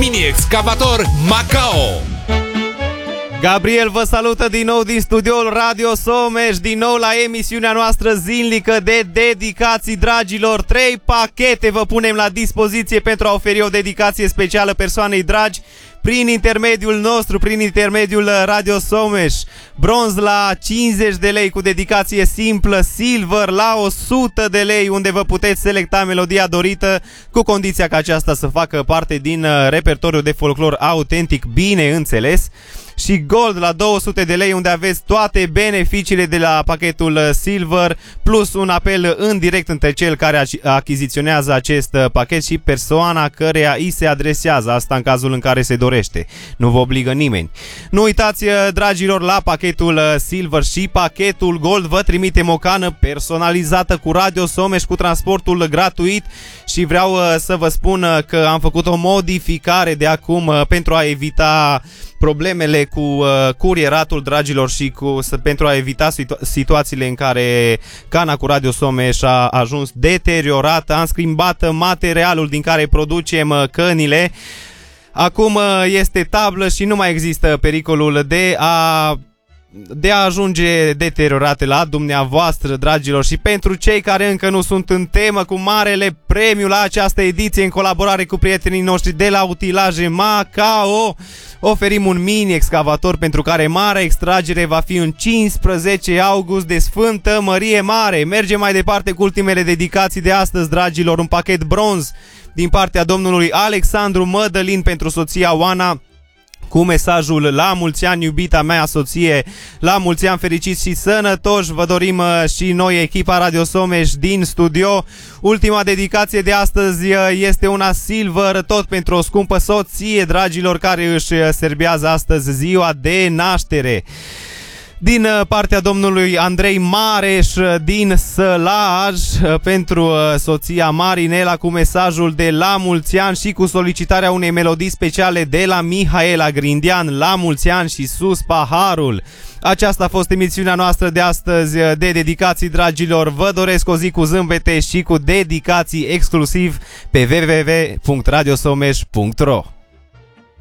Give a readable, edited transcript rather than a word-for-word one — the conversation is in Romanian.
mini-excavator Macao. Gabriel vă salută din nou din studioul Radio Someș, din nou la emisiunea noastră zilnică de dedicații, dragilor. 3 pachete vă punem la dispoziție pentru a oferi o dedicație specială persoanei dragi prin intermediul nostru, prin intermediul Radio Someș. Bronz la 50 de lei cu dedicație simplă, silver la 100 de lei, unde vă puteți selecta melodia dorită, cu condiția ca aceasta să facă parte din repertoriul de folclor autentic, bineînțeles. Și gold la 200 de lei, unde aveți toate beneficiile de la pachetul silver, plus un apel în direct între cel care achiziționează acest pachet și persoana căreia îi se adresează, asta în cazul în care se dorește. Nu vă obligă nimeni. Nu uitați, dragilor, la pachetul silver și pachetul gold vă trimitem o cană personalizată cu Radio Someș, cu transportul gratuit. Și vreau să vă spun că am făcut o modificare de acum pentru a evita problemele cu curieratul, dragilor, și pentru a evita situațiile în care cana cu Radio Someș a ajuns deteriorată. Am schimbat materialul din care producem cănile. Acum este tablă și nu mai există pericolul de a ajunge deteriorate la dumneavoastră, dragilor. Și pentru cei care încă nu sunt în temă, cu marele premiu la această ediție, în colaborare cu prietenii noștri de la Utilaje Macao, oferim un mini-excavator pentru care marea extragere va fi în 15 august de Sfântă Mărie Mare. Mergem mai departe cu ultimele dedicații de astăzi, dragilor. Un pachet bronz din partea domnului Alexandru Mădălin pentru soția Oana, cu mesajul: la mulți ani, iubita mea soție, la mulți ani fericiți și sănătoși vă dorim și noi, echipa Radio Someș din studio. Ultima dedicație de astăzi este una silver, tot pentru o scumpă soție, dragilor, care își serbează astăzi ziua de naștere. Din partea domnului Andrei Mareș din Sălaj, pentru soția Marinela, cu mesajul de la mulți ani și cu solicitarea unei melodii speciale de la Mihaela Grindean, la mulți ani și sus paharul. Aceasta a fost emisiunea noastră de astăzi de dedicații, dragilor. Vă doresc o zi cu zâmbete și cu dedicații exclusiv pe www.radiosomeș.ro.